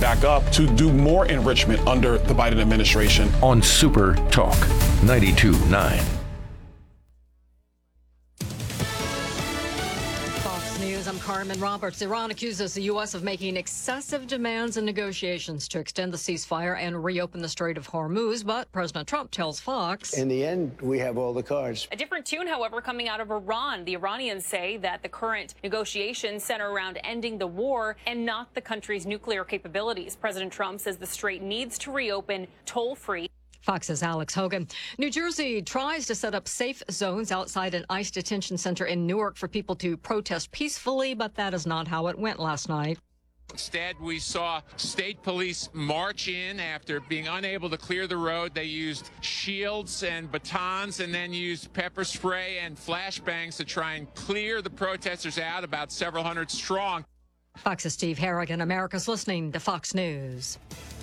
back up to do more enrichment under the Biden administration. On Super Talk 92.9. I'm Carmen Roberts. Iran accuses the U.S. of making excessive demands in negotiations to extend the ceasefire and reopen the Strait of Hormuz, but President Trump tells Fox, in the end, we have all the cards. A different tune, however, coming out of Iran. The Iranians say that the current negotiations center around ending the war and not the country's nuclear capabilities. President Trump says the strait needs to reopen toll-free. Fox's Alex Hogan. New Jersey tries to set up safe zones outside an ICE detention center in Newark for people to protest peacefully, but that is not how it went last night. Instead, we saw state police march in after being unable to clear the road. They used shields and batons and then used pepper spray and flashbangs to try and clear the protesters out, about several hundred strong. Fox's Steve Harrigan. America's listening to Fox News.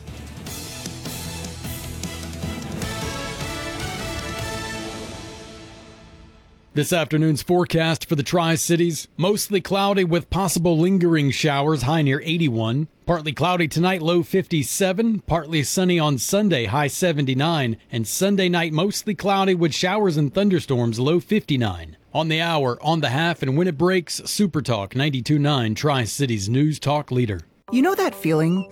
This afternoon's forecast for the Tri-Cities, mostly cloudy with possible lingering showers, high near 81. Partly cloudy tonight, low 57. Partly sunny on Sunday, high 79. And Sunday night, mostly cloudy with showers and thunderstorms, low 59. On the hour, on the half, and when it breaks, Super Talk 92.9, Tri-Cities News Talk Leader. You know that feeling